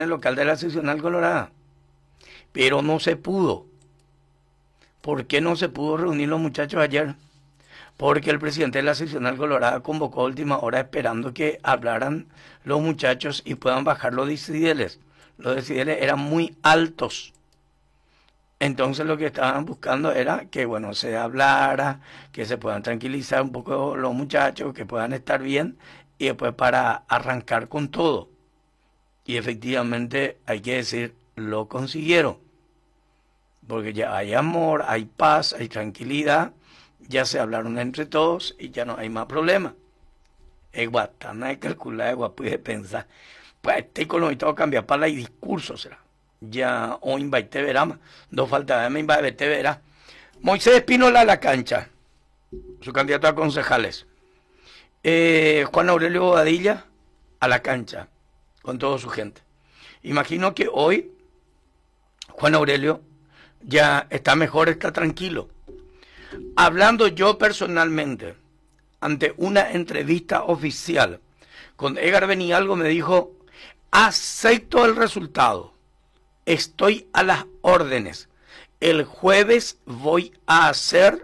el local de la seccional Colorada, pero no se pudo. ¿Por qué no se pudo reunir los muchachos ayer? Porque el presidente de la seccional Colorada convocó a última hora esperando que hablaran los muchachos y puedan bajar los decibeles. Los decibeles eran muy altos. Entonces lo que estaban buscando era que, bueno, se hablara, que se puedan tranquilizar un poco los muchachos, que puedan estar bien y después para arrancar con todo. Y efectivamente, hay que decir, lo consiguieron. Porque ya hay amor, hay paz, hay tranquilidad, ya se hablaron entre todos y ya no hay más problema. Es guatana de calcular, puede pensar. Pues este economista cambia para el discurso, será. Ya o invite verá, no falta me invite verá. Moisés Espínola a la cancha, su candidato a concejales. Juan Aurelio Bobadilla a la cancha, con toda su gente. Imagino que hoy Juan Aurelio ya está mejor, está tranquilo. Hablando yo personalmente, ante una entrevista oficial con Edgar Benialgo, me dijo, acepto el resultado. Estoy a las órdenes. El jueves voy a hacer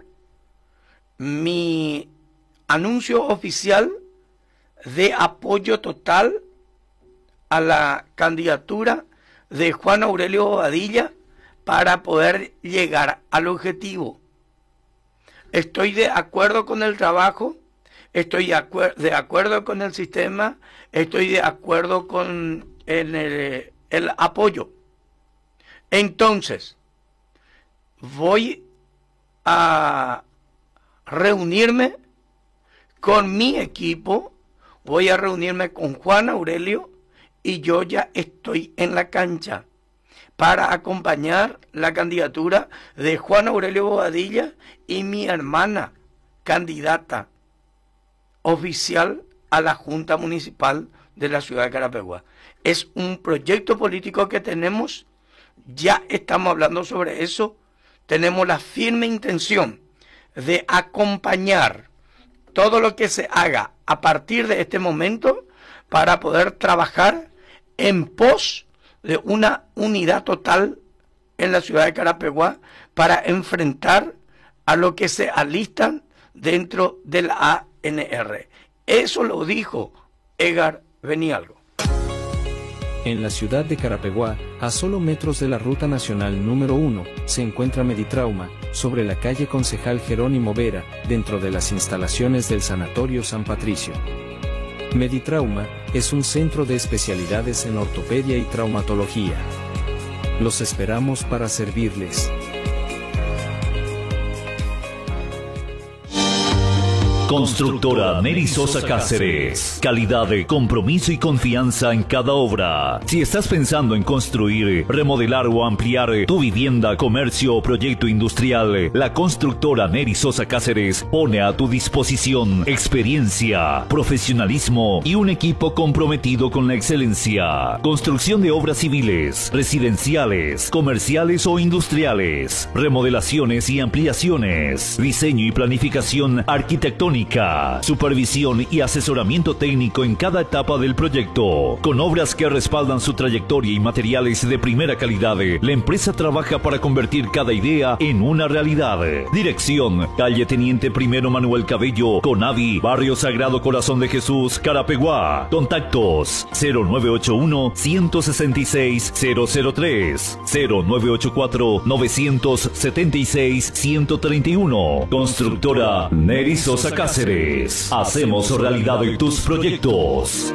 mi anuncio oficial de apoyo total a la candidatura de Juan Aurelio Bobadilla para poder llegar al objetivo. Estoy de acuerdo con el trabajo, estoy de acuerdo con el sistema, estoy de acuerdo con el apoyo. Entonces, voy a reunirme con mi equipo, voy a reunirme con Juan Aurelio y yo ya estoy en la cancha para acompañar la candidatura de Juan Aurelio Bobadilla y mi hermana candidata oficial a la Junta Municipal de la ciudad de Carapeguá. Es un proyecto político que tenemos. Ya estamos hablando sobre eso. Tenemos la firme intención de acompañar todo lo que se haga a partir de este momento para poder trabajar en pos de una unidad total en la ciudad de Carapeguá para enfrentar a lo que se alistan dentro del ANR. Eso lo dijo Edgar Benialgo. En la ciudad de Carapeguá, a solo metros de la Ruta Nacional número 1, se encuentra Meditrauma, sobre la calle Concejal Jerónimo Vera, dentro de las instalaciones del Sanatorio San Patricio. Meditrauma es un centro de especialidades en ortopedia y traumatología. Los esperamos para servirles. Constructora Neri Sosa Cáceres. Calidad, compromiso y confianza en cada obra. Si estás pensando en construir, remodelar o ampliar tu vivienda, comercio o proyecto industrial, la constructora Neri Sosa Cáceres pone a tu disposición experiencia, profesionalismo y un equipo comprometido con la excelencia. Construcción de obras civiles, residenciales, comerciales o industriales, remodelaciones y ampliaciones, diseño y planificación arquitectónica, supervisión y asesoramiento técnico en cada etapa del proyecto. Con obras que respaldan su trayectoria y materiales de primera calidad, la empresa trabaja para convertir cada idea en una realidad. Dirección: calle Teniente Primero Manuel Cabello, Conavi, Barrio Sagrado Corazón de Jesús, Carapeguá. Contactos: 0981 166 003, 0984 976 131. Constructora Neri Sosa Cáceres. Hacemos realidad tus proyectos.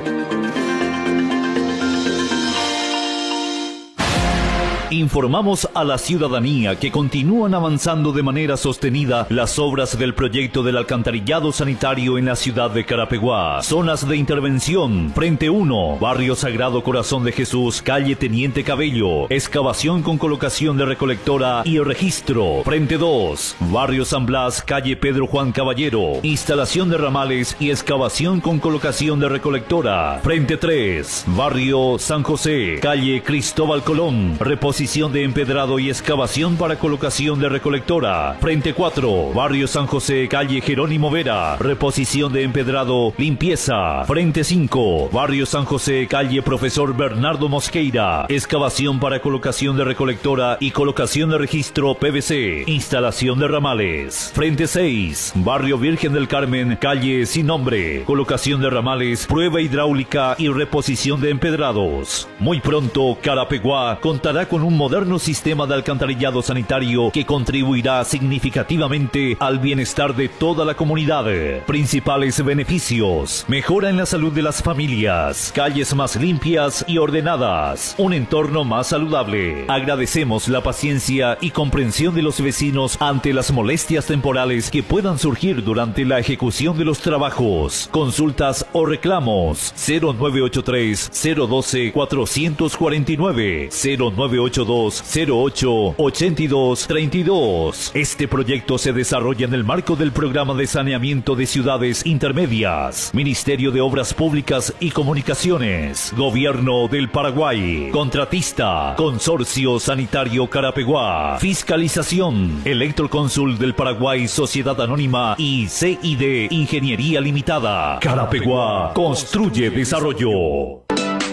Informamos a la ciudadanía que continúan avanzando de manera sostenida las obras del proyecto del alcantarillado sanitario en la ciudad de Carapeguá. Zonas de intervención: Frente 1, Barrio Sagrado Corazón de Jesús, calle Teniente Cabello, excavación con colocación de recolectora y registro. Frente 2, Barrio San Blas, calle Pedro Juan Caballero, instalación de ramales y excavación con colocación de recolectora. Frente 3, Barrio San José, calle Cristóbal Colón, reposición reposición de empedrado y excavación para colocación de recolectora. Frente 4, Barrio San José, calle Jerónimo Vera, reposición de empedrado, limpieza. Frente 5, Barrio San José, calle Profesor Bernardo Mosqueira, excavación para colocación de recolectora y colocación de registro PVC, instalación de ramales. Frente 6, Barrio Virgen del Carmen, calle sin nombre, colocación de ramales, prueba hidráulica y reposición de empedrados. Muy pronto, Carapeguá contará con un moderno sistema de alcantarillado sanitario que contribuirá significativamente al bienestar de toda la comunidad. Principales beneficios: mejora en la salud de las familias, calles más limpias y ordenadas, un entorno más saludable. Agradecemos la paciencia y comprensión de los vecinos ante las molestias temporales que puedan surgir durante la ejecución de los trabajos. Consultas o reclamos: 0983-012-449, 0982-08-8232. Este proyecto se desarrolla en el marco del Programa de Saneamiento de Ciudades Intermedias, Ministerio de Obras Públicas y Comunicaciones, Gobierno del Paraguay. Contratista: Consorcio Sanitario Carapeguá. Fiscalización: Electrocónsul del Paraguay, Sociedad Anónima y CID Ingeniería Limitada. Carapeguá construye desarrollo.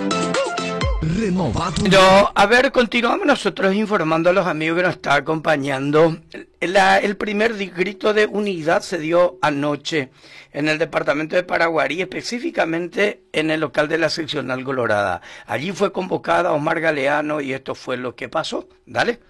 Pero, a ver, continuamos nosotros informando a los amigos que nos están acompañando. El primer grito de unidad se dio anoche en el departamento de Paraguarí, específicamente en el local de la seccional Colorada. Allí fue convocada Omar Galeano y esto fue lo que pasó. Dale.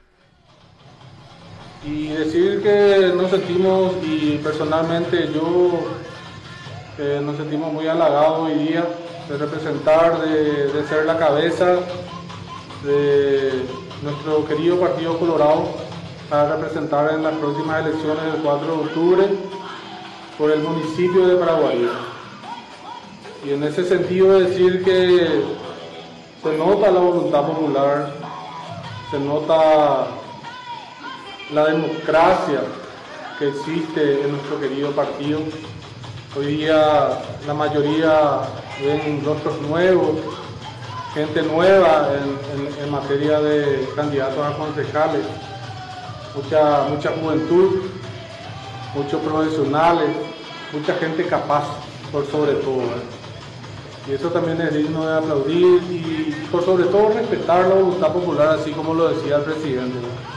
Y decir que nos sentimos, y personalmente yo, nos sentimos muy halagados hoy día de representar, de ser la cabeza de nuestro querido Partido Colorado, a representar en las próximas elecciones del 4 de octubre por el municipio de Paraguarí. Y en ese sentido decir que se nota la voluntad popular, se nota la democracia que existe en nuestro querido partido. Hoy día la mayoría ven rostros nuevos, gente nueva en materia de candidatos a concejales, mucha juventud, muchos profesionales, mucha gente capaz por sobre todo. Y eso también es digno de aplaudir y por sobre todo respetar la voluntad popular, así como lo decía el presidente.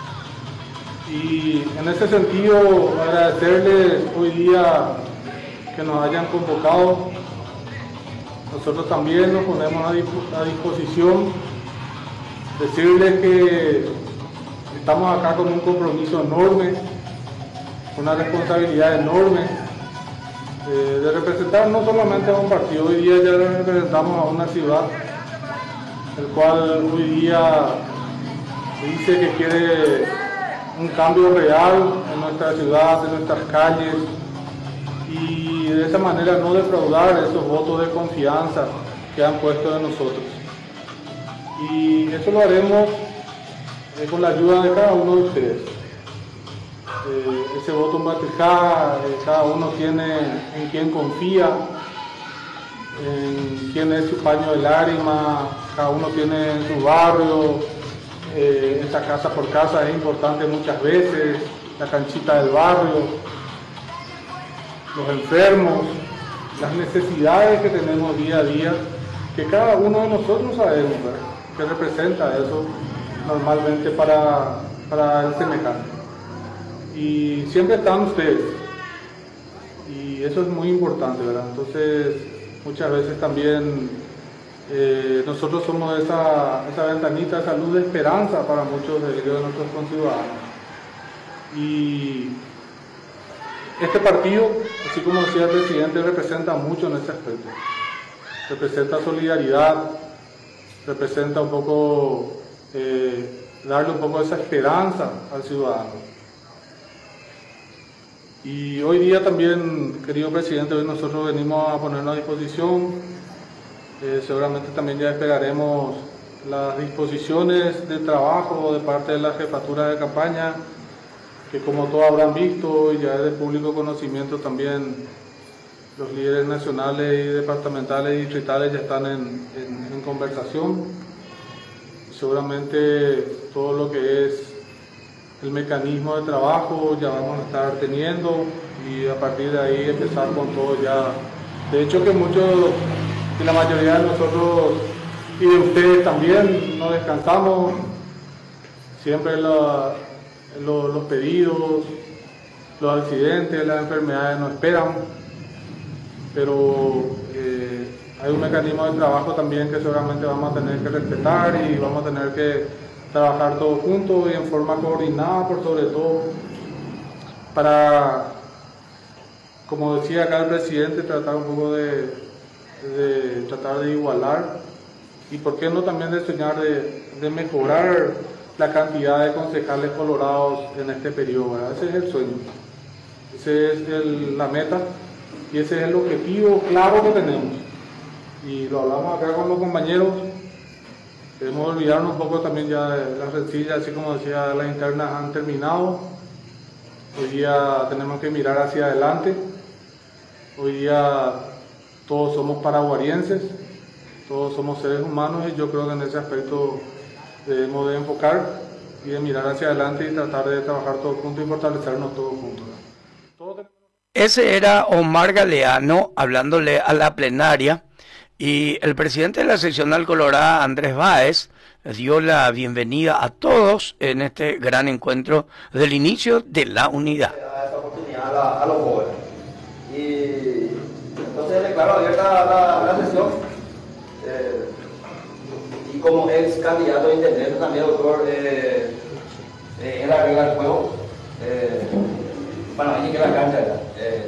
Y en ese sentido agradecerles hoy día que nos hayan convocado. Nosotros también nos ponemos a disposición, decirles que estamos acá con un compromiso enorme, una responsabilidad enorme de representar no solamente a un partido. Hoy día ya representamos a una ciudad, el cual hoy día dice que quiere un cambio real en nuestra ciudad, en nuestras calles, y de esa manera no defraudar esos votos de confianza que han puesto en nosotros. Y eso lo haremos con la ayuda de cada uno de ustedes. Ese voto en Batijá, cada uno tiene en quién confía, en quién es su paño de lágrima, cada uno tiene en su barrio, esa casa por casa es importante muchas veces, la canchita del barrio, los enfermos, las necesidades que tenemos día a día, que cada uno de nosotros sabemos, ¿verdad?, que representa eso normalmente para el semejante. Y siempre están ustedes, y eso es muy importante, ¿verdad? Entonces, muchas veces también nosotros somos esa ventanita, esa luz de esperanza para muchos de nuestros conciudadanos. Y este partido, así como decía el presidente, representa mucho en ese aspecto. Representa solidaridad, representa un poco, darle un poco de esa esperanza al ciudadano. Y hoy día también, querido presidente, hoy nosotros venimos a ponernos a disposición. Seguramente también ya esperaremos las disposiciones de trabajo de parte de la jefatura de campaña, que como todos habrán visto, ya es de público conocimiento también, los líderes nacionales y departamentales y distritales ya están en conversación. seguramente todo lo que es el mecanismo de trabajo ya vamos a estar teniendo y a partir de ahí empezar con todo ya. De hecho que muchos y la mayoría de nosotros y de ustedes también no descansamos, siempre los pedidos, los accidentes, las enfermedades nos esperan, pero hay un mecanismo de trabajo también que seguramente vamos a tener que respetar y vamos a tener que trabajar todos juntos y en forma coordinada, por sobre todo, para, como decía acá el presidente, tratar un poco de tratar de igualar y por qué no también de soñar de mejorar la cantidad de concejales colorados en este periodo, ¿verdad? Ese es el sueño, esa es la meta y ese es el objetivo claro que tenemos. Y lo hablamos acá con los compañeros, debemos olvidarnos un poco también ya de las rencillas, así como decía, las internas han terminado. Hoy día tenemos que mirar hacia adelante, hoy día todos somos paraguarienses, todos somos seres humanos y yo creo que en ese aspecto debemos de enfocar y de mirar hacia adelante y tratar de trabajar todos juntos y fortalecernos todos juntos. Ese era Omar Galeano hablándole a la plenaria. Y el presidente de la seccional colorada, Andrés Báez, dio la bienvenida a todos en este gran encuentro del inicio de la unidad. Esta oportunidad a los jóvenes. Y entonces declaro abierta la sesión. Y como ex candidato a intendente también, doctor, es la regla del juego. Bueno, hay que la cancha ya.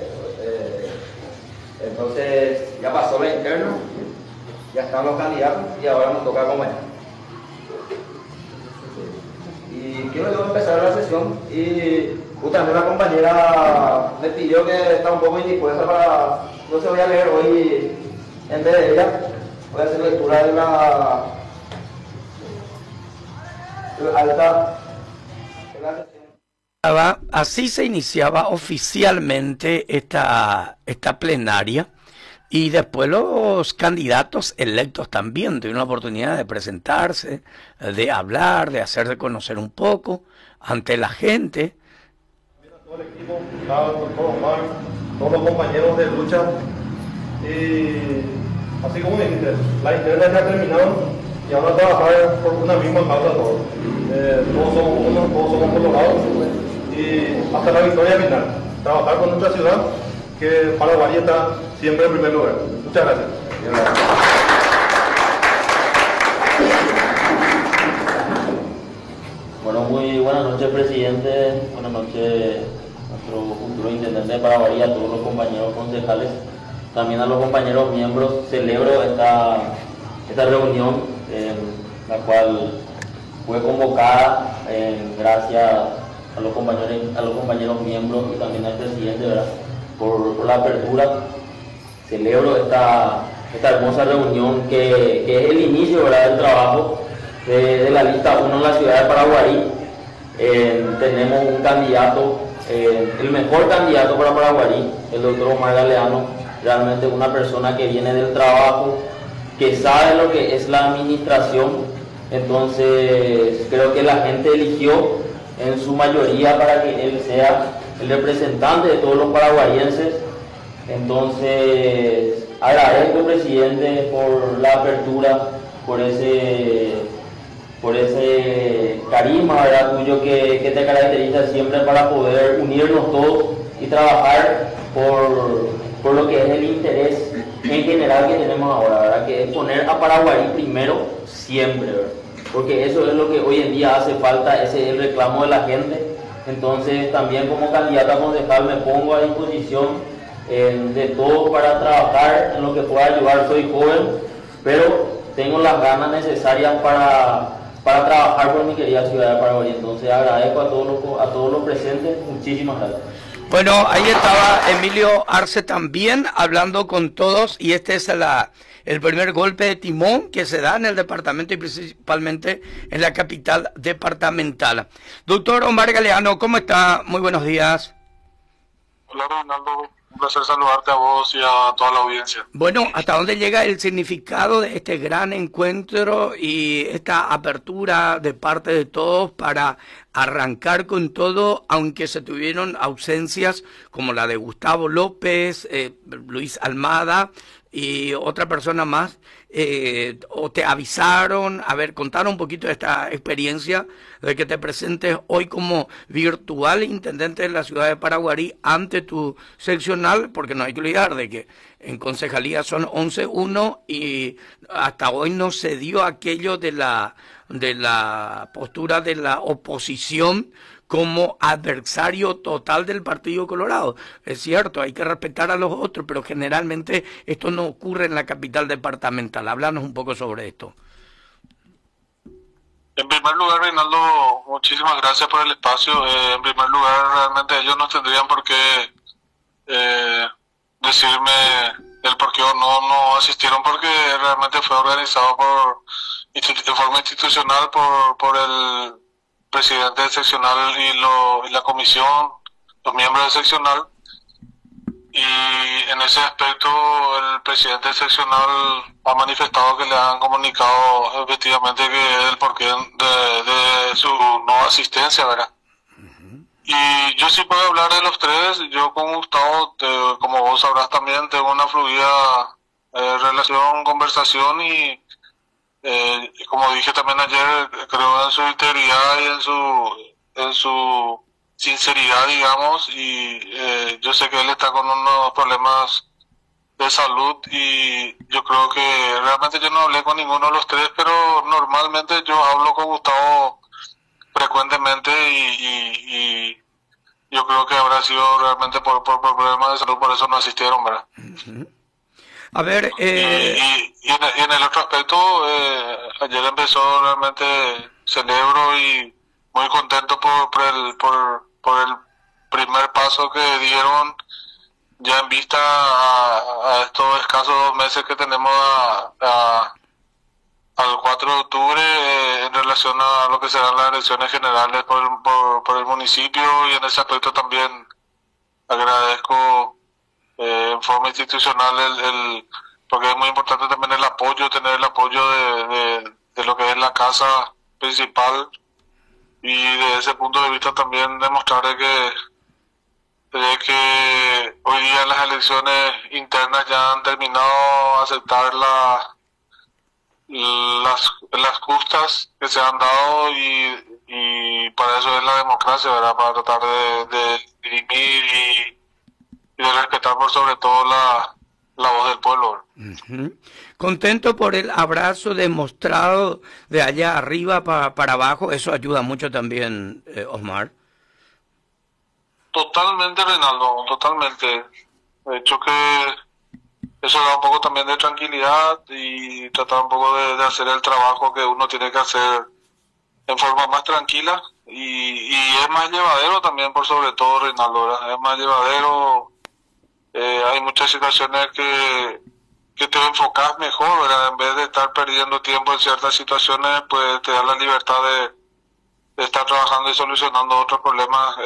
Entonces ya pasó la interna, ya están los candidatos y ahora nos toca acompañar. Y quiero yo empezar la sesión y justamente una compañera me pidió que está un poco indispuesta para, no se voy a leer hoy en vez de ella, voy a hacer lectura de la alta de la sesión. Así se iniciaba oficialmente esta plenaria y después los candidatos electos también tuvieron la oportunidad de presentarse, de hablar, de hacerse conocer un poco ante la gente. Todo el equipo, todos los compañeros de lucha y así como dijiste, la interna ya ha terminado y ahora trabajar por una misma causa todos. Todos somos uno, todos somos colorados y hasta la victoria final. Trabajar con nuestra ciudad, que Paraguay está siempre en primer lugar. Muchas gracias. Bueno, muy buenas noches, presidente. Buenas noches, nuestro futuro intendente de Paraguay, a todos los compañeros concejales, también a los compañeros miembros. Celebro esta reunión, la cual fue convocada gracias a los compañeros miembros y también al presidente, ¿verdad? Por la apertura. Celebro esta hermosa reunión que es el inicio, ¿verdad?, del trabajo de la lista 1 en la ciudad de Paraguarí. Tenemos un candidato, el mejor candidato para Paraguarí, el doctor Omar Galeano, realmente una persona que viene del trabajo, que sabe lo que es la administración. Entonces creo que la gente eligió en su mayoría para que él sea el representante de todos los paraguayenses. Entonces agradezco, presidente, por la apertura, por ese carisma, ¿verdad?, tuyo que te caracteriza siempre para poder unirnos todos y trabajar por lo que es el interés en general que tenemos ahora, ¿verdad?, que es poner a Paraguay primero siempre, ¿verdad?, porque eso es lo que hoy en día hace falta, ese es el reclamo de la gente. Entonces también como candidato a concejal me pongo a disposición de todo para trabajar en lo que pueda ayudar. Soy joven, pero tengo las ganas necesarias para trabajar por mi querida ciudad de Paraguay. Entonces agradezco a todos los presentes. Muchísimas gracias. Bueno, ahí estaba Emilio Arce también hablando con todos, y este es el primer golpe de timón que se da en el departamento y principalmente en la capital departamental. Doctor Omar Galeano, ¿cómo está? Muy buenos días. Hola, Ronaldo. Un placer saludarte a vos y a toda la audiencia. Bueno, ¿hasta dónde llega el significado de este gran encuentro y esta apertura de parte de todos para arrancar con todo, aunque se tuvieron ausencias como la de Gustavo López, Luis Almada y otra persona más? ¿O te avisaron? A ver, contar un poquito de esta experiencia de que te presentes hoy como virtual intendente de la ciudad de Paraguarí ante tu seccional, porque no hay que olvidar de que en concejalía son 11-1 y hasta hoy no se dio aquello de la postura de la oposición como adversario total del Partido Colorado. Es cierto, hay que respetar a los otros, pero generalmente esto no ocurre en la capital departamental. Háblanos un poco sobre esto. En primer lugar, Reinaldo, muchísimas gracias por el espacio. En primer lugar, realmente ellos no tendrían por qué decirme el por qué o no asistieron, porque realmente fue organizado de forma institucional por el presidente del seccional y la comisión, los miembros del seccional. Y en ese aspecto el presidente seccional ha manifestado que le han comunicado efectivamente que el porqué de su no asistencia, ¿verdad? Y yo sí puedo hablar de los tres. Yo con Gustavo, como vos sabrás también, tengo una fluida relación, conversación y como dije también ayer, creo en su integridad y en su sinceridad, digamos, y yo sé que él está con unos problemas de salud y yo creo que realmente yo no hablé con ninguno de los tres, pero normalmente yo hablo con Gustavo frecuentemente y yo creo que habrá sido realmente por problemas de salud, por eso no asistieron, ¿verdad? A ver, y en el otro aspecto, ayer empezó realmente, celebro y muy contento por el primer paso que dieron ya en vista a estos escasos 2 meses que tenemos al 4 de octubre en relación a lo que serán las elecciones generales por el municipio, y en ese aspecto también agradezco en forma institucional porque es muy importante también el apoyo, tener el apoyo de lo que es la casa principal, y desde ese punto de vista también demostrar de que hoy día las elecciones internas ya han terminado, aceptar las justas que se han dado, y para eso es la democracia, ¿verdad? Para tratar de dirimir y de respetar por sobre todo la voz del pueblo. Contento por el abrazo demostrado de allá arriba para abajo, eso ayuda mucho también, Osmar. Totalmente, Reinaldo, totalmente. De hecho que eso da un poco también de tranquilidad y tratar un poco de hacer el trabajo que uno tiene que hacer en forma más tranquila y es más llevadero también, por sobre todo, Reinaldo, ¿verdad? Es más llevadero. Hay muchas situaciones que te enfocas mejor, ¿verdad? En vez de estar perdiendo tiempo en ciertas situaciones, pues te da la libertad de estar trabajando y solucionando otros problemas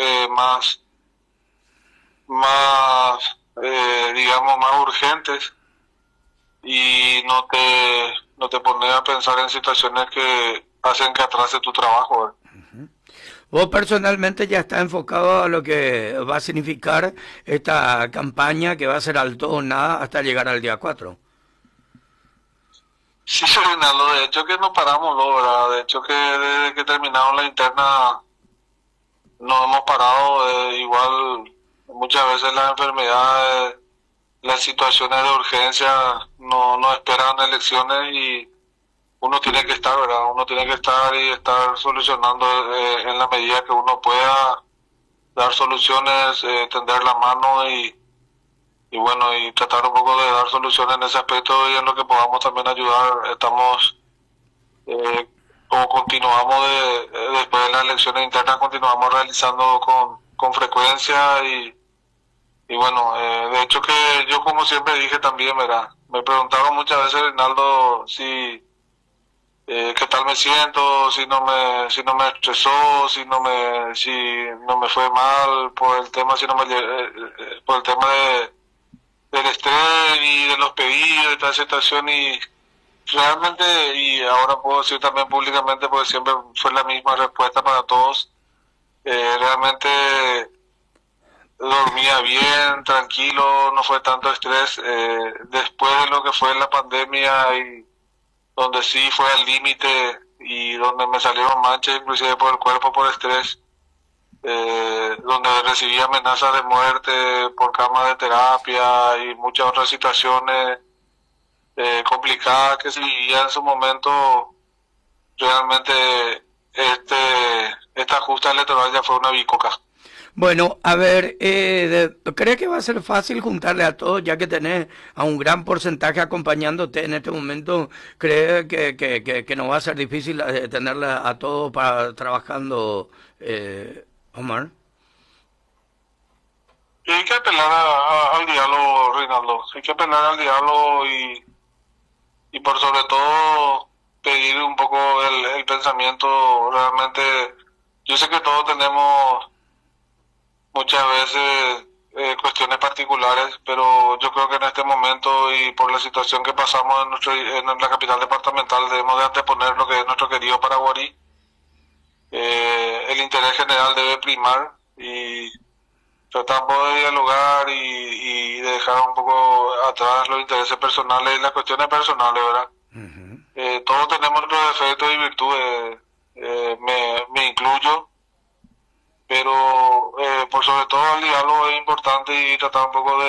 digamos, más urgentes, y no te pones a pensar en situaciones que hacen que atrase tu trabajo, ¿verdad? Vos personalmente ya estás enfocado a lo que va a significar esta campaña, que va a ser al todo o nada hasta llegar al día 4. Sí, Reinaldo, de hecho que no paramos, ¿verdad? De hecho que desde que terminaron la interna no hemos parado. Igual muchas veces las enfermedades, las situaciones de urgencia no esperan elecciones y uno tiene que estar, ¿verdad? Uno tiene que estar y estar solucionando en la medida que uno pueda, dar soluciones, tender la mano y bueno, y tratar un poco de dar soluciones en ese aspecto, y en lo que podamos también ayudar. Estamos, como continuamos después de las elecciones internas, continuamos realizando con frecuencia y bueno, de hecho que yo, como siempre dije también, ¿verdad? Me preguntaron muchas veces, Reinaldo, qué tal me siento, si no me estresó, si no me fue mal por el tema, por el tema del estrés y de los pedidos, de esta situación, y realmente, y ahora puedo decir también públicamente, porque siempre fue la misma respuesta para todos, realmente dormía bien, tranquilo, no fue tanto estrés. Después de lo que fue la pandemia, y donde sí fue al límite y donde me salieron manchas inclusive por el cuerpo por estrés, donde recibí amenazas de muerte por cama de terapia y muchas otras situaciones complicadas que se vivían en su momento. Realmente esta justa electoral ya fue una bicoca. Bueno, a ver, ¿cree que va a ser fácil juntarle a todos, ya que tenés a un gran porcentaje acompañándote en este momento? ¿Cree que no va a ser difícil tenerla a todos para trabajando, Omar? Y hay que apelar al diálogo, Reinaldo. Hay que apelar al diálogo y por sobre todo pedir un poco el pensamiento. Realmente, yo sé que todos tenemos muchas veces cuestiones particulares, pero yo creo que en este momento y por la situación que pasamos en la capital departamental, debemos de anteponer lo que es nuestro querido Paraguarí. El interés general debe primar, y tratamos de dialogar y de dejar un poco atrás los intereses personales y las cuestiones personales, ¿verdad? Todos tenemos nuestros defectos y virtudes, me incluyo, pero por sobre todo el diálogo es importante, y tratar un poco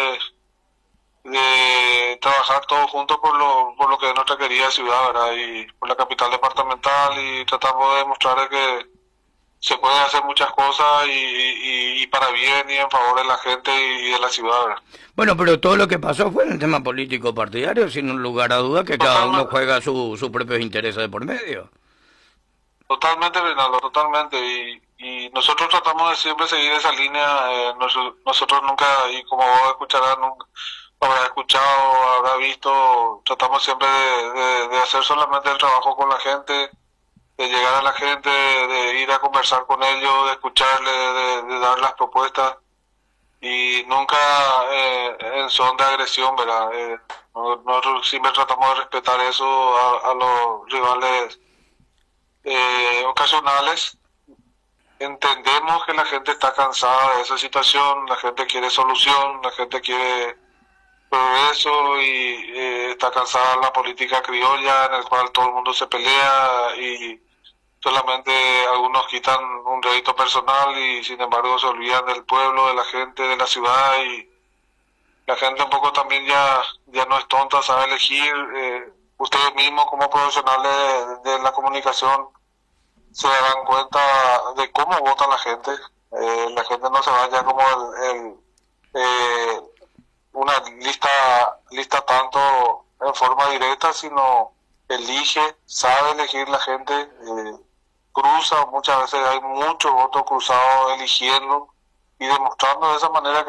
de trabajar todos juntos por lo que es nuestra querida ciudad, ¿verdad? Y por la capital departamental, y tratamos de demostrar que se pueden hacer muchas cosas y para bien y en favor de la gente y de la ciudad, ¿verdad? Bueno, pero todo lo que pasó fue en el tema político partidario, sin lugar a duda que cada uno juega sus propios intereses de por medio. Totalmente, Reinaldo, totalmente. Y nosotros tratamos de siempre seguir esa línea. Nosotros nunca, y como vos escucharás, nunca habrás escuchado, habrás visto, tratamos siempre de hacer solamente el trabajo con la gente, de llegar a la gente, de ir a conversar con ellos, de escucharles, de dar las propuestas, y nunca en son de agresión, ¿verdad? Nosotros siempre tratamos de respetar eso a los rivales ocasionales. Entendemos que la gente está cansada de esa situación, la gente quiere solución, la gente quiere progreso, y está cansada de la política criolla en el cual todo el mundo se pelea y solamente algunos quitan un rédito personal, y sin embargo se olvidan del pueblo, de la gente, de la ciudad. Y la gente un poco también ya no es tonta, sabe elegir. Ustedes mismos como profesionales de la comunicación se darán cuenta de cómo vota la gente. La gente no se vaya como una lista tanto en forma directa, sino elige, sabe elegir la gente, cruza, muchas veces hay muchos votos cruzados eligiendo y demostrando de esa manera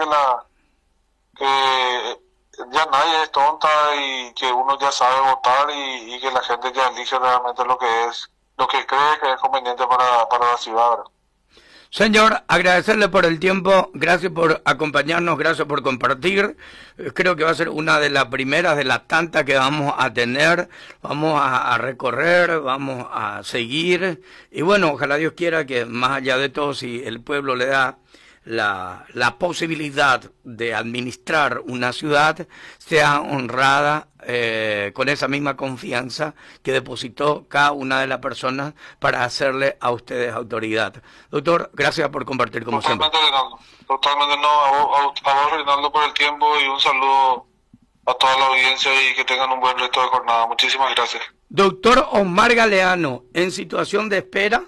que ya nadie es tonta, y que uno ya sabe votar, y que la gente ya elige realmente lo que cree que es conveniente para la ciudad, ¿verdad? Señor, agradecerle por el tiempo, gracias por acompañarnos, gracias por compartir. Creo que va a ser una de las primeras de las tantas que vamos a tener. Vamos a recorrer, vamos a seguir. Y bueno, ojalá Dios quiera que más allá de todo, si el pueblo le da la posibilidad de administrar una ciudad, sea honrada con esa misma confianza que depositó cada una de las personas para hacerle a ustedes autoridad. Doctor, gracias por compartir como siempre. Reinaldo. Totalmente, no, a vos, Reinaldo, por el tiempo, y un saludo a toda la audiencia, y que tengan un buen resto de jornada. Muchísimas gracias. Doctor Omar Galeano, en situación de espera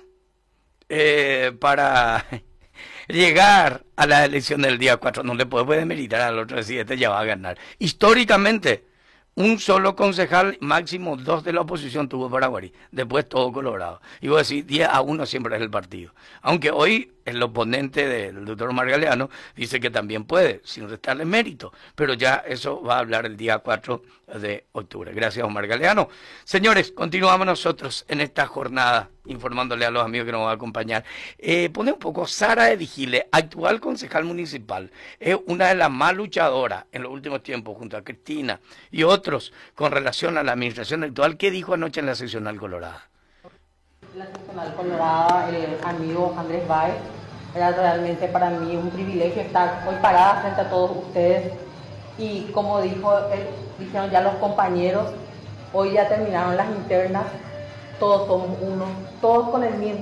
para llegar a la elección del día 4, no le puede meritar al otro decir, este ya va a ganar. Históricamente, un solo concejal, máximo 2 de la oposición tuvo Paraguarí, después todo Colorado. Y vos decís, 10-1 siempre es el partido. Aunque hoy el oponente del doctor Omar Galeano dice que también puede, sin restarle mérito, pero ya eso va a hablar el día 4 de octubre. Gracias, Omar Galeano. Señores, continuamos nosotros en esta jornada, informándole a los amigos que nos van a acompañar. Pone un poco, Sara de Vigile, actual concejal municipal, es una de las más luchadoras en los últimos tiempos, junto a Cristina y otros, con relación a la administración actual. ¿Qué dijo anoche en la seccional colorada? La seccional colorada, el amigo Andrés Báez, era realmente para mí un privilegio estar hoy parada frente a todos ustedes y como dijeron ya los compañeros, hoy ya terminaron las internas, todos somos uno, todos con el mismo